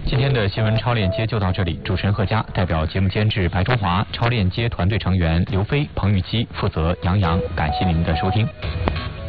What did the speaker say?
今天的新闻超链接就到这里，主持人贺佳，代表节目监制白中华，超链接团队成员刘飞、彭玉基负责杨洋，感谢您的收听。